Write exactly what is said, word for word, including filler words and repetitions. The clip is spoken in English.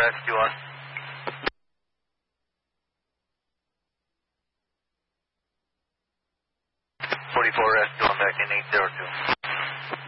rescue on. forty-four rescue on back in eight zero two.